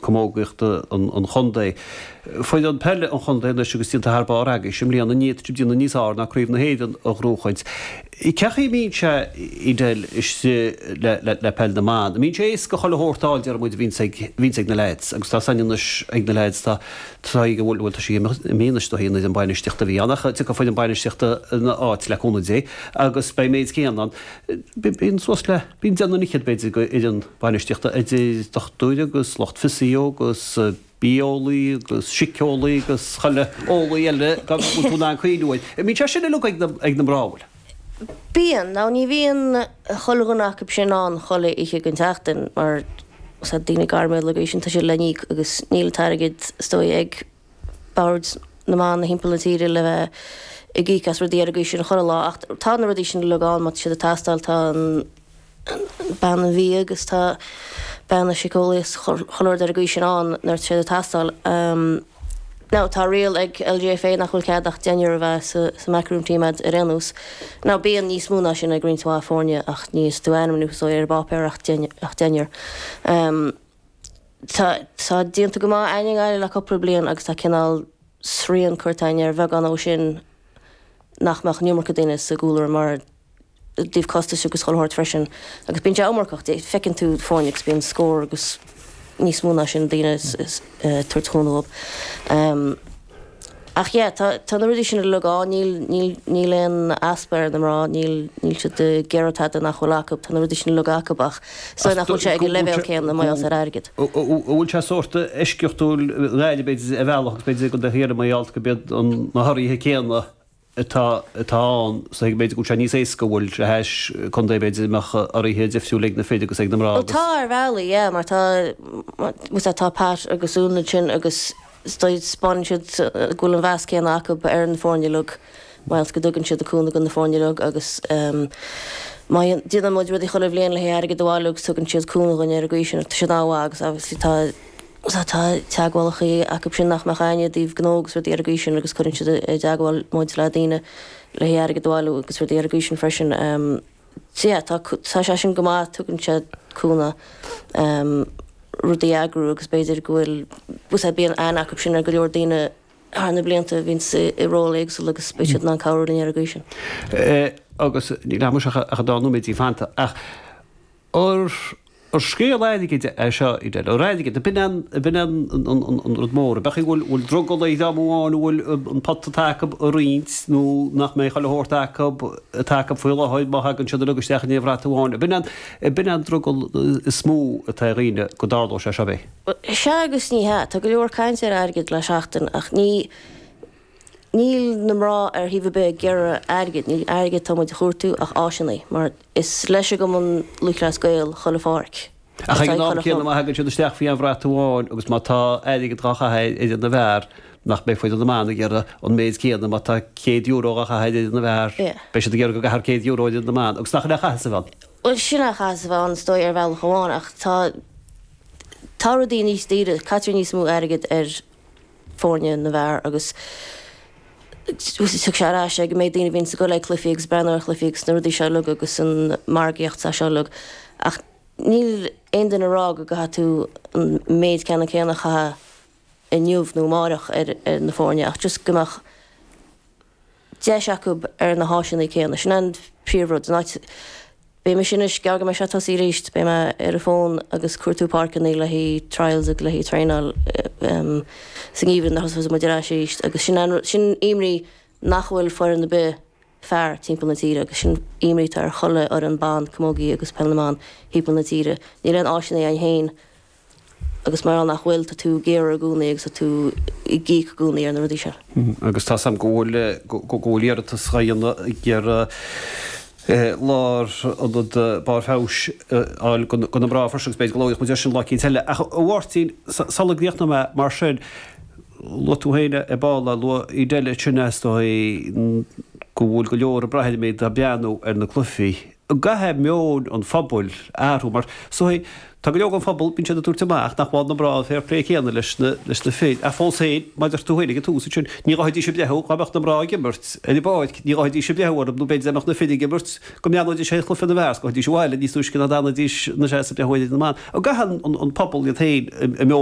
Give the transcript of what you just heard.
cumógacht an chundé. Foiid an pelle an chundé na sigus tíanta thbá aige, sim líon na níiad tína níos áir nach críomh na héan a grúchaint. I cechaí mín se idéil is le pell na mád. Mín sé ééis go chola hórtáil dear muid vín na leids, agus tá sanas ag na leids tá ige bhfuil sí méanaiste hína an bainisteachta bhí annach tu go foiid an bainisteachta na áit leúna dé, agus bei méid céan bín sos le bín deanna níchiad beidir go idir bainisteachta dochtúide agus locht fisío agus bíolaí agus sicolaí agus chaile ólaí eile túna chuúid. Mín te sin lu ag na bráhfuil. Bíon, ná ní bhíon cholaganach go sin an chola ihe gon teachtain mar sa dína garméid le sin tá sé leníí agus níl targid stoi ag bard na má na himplatíre le bheith i gíchas rudí ar sin chola lá ach tá na rudí sin legáin mat si a tastal tá an ban an bhí agus tá ban na sicolaíos choir ar sin an nar si a tastal. Now, tá réal ag LGFA nach chuil ceadach déanúir bheith sa macroom tíimad ar rénús. Now, bíon níos múna sin a Green California ach níos dúanam nú so ar bápéir ach déanúir. Tá díanta go má aine gáile le coppla blion agus tá cinál sríon cuairtaine ar bheith an ó sin nachmeach nuamar go daine sa gúlar mar díobh costa sugus choilthirt freisin. Agus bíon deamarcacht fecinn tú fáinneach bíon scór agus níos múna sin daine is tuairtúnalób. Ach tá na rudí sin leá níl léon asper na rá níl si de geirtá nach cholácab tá na rudí sin legácabach so nach chuil sé ag levéil céan na mai as airgid. Bhfuil se sorta isceochtúil réide beidir a bhealach beidir go de chéad maialt go bead an na thoiríthe céanna Tá sa ag beidir go se níos éca bhfuil se heis chun é beidir meach oríthe defsiú le na féidir agus ag na rá. Tá ar bhela, mar tá pát agus úna sin agus stoid spáinsead gúil an bheas céan acu ar an fórneilug, máil go dugann siad aúna go na fórneilug agus díana muid rudí cholah léon le airige doháilug tugann siad cúna gan ar a sin si dáhagus agus tá teagháilchaí a sin nach mechaine díobh gnógus ruí argéisisin agus chuann si deagháil muid le daine le airige doháilú agus ruí argéisisin freisin. Tá sé sin gomá tugann siad cúna rudí agrú agus beidir gohfuil bus bíon anach sin ar go leor daine na blianta vín i rólaigh agus spéisiad ná cabhar in argéisisin. Agus ní le a dáú méid í fanta ach Or scéal leidige seo idir ó réidige bin an mór bech bhfuil drogol é dámháin bhfuil an pat take a rins nó nach mé chaile hór take fuil a háid hagann se agus teach níomhráháin. Bin an drogol smó a riine go dádó se se bheith. Se agus níthe tá go leor caiint ar airgid le seachtain ach níl nará ar híh be gearra airgid níl airgid tá muid chuirtú ach áisinaí mar is leis go an luchlas gail chola fáric. A cha ná céanna hagann siad isteach fao an bhrátáháin agus má tá éige drachaid idir na bhar nach bé foiid na mána gearra an méid céanna má tá €100 a chaid idir na bhar be sé ggéar go gar €100 idir na mána agus nach le chaasa bhán. Well sinna chaasa bhán stoi ar bhil choháin ach tá rudí níos tíide catú níos mú airgid ar fórne na bhar agus tu será sé go méid daine vín sa go le clufiígus brenn clufiígus na rudí seolug agus an margaíocht sa seolug ach níl aon den ará go tú an méid cena céanna cha i nniuh nó máireach ar na fórne ach just gomach de acu ar na háisina céanna sin an príomhród bé me sinis gaga me se tasí ríist bé me ar a fón agus cuatú parcanna le hí trials ag le hí treinal san íhann nach mu síist agus sin imrí nachhfuil foran na be fear timp na tíre agus sin imrí ar cholle ar an ban commógaí agus pennaán hípal na tíre. Ní an áisina an héin agus mar an nachhfuil a tú géar a gúna agus a tú i gí gúnaí ar na rudí se. Agus tá sam ggóir a schaanna ggéar lár an bar fás go na brá forsbeid golóich mu sin leí teile. bhhairtín salagdíocht na mar sin lo tú héine e bála lo i déile sinnéistó go bhfuil go leor a brahead méid a beanú ar na clufií. Gathe meón an fabul áú mar so tá go leog an fabul bín sé túirteach nach bhád na brá fér pré chéanna leis na féid. A fá sé maidir túhéige túsa sin ní haidí si bleth chabecht na brá gimmert. I báid ní haidí si blehar nó beidir amach na féidir gimmert go meanú sé chlufa na bhers go dtí sáile ní túiscin na dána dís na sé sa behaide na man. A gahan an pobl i théin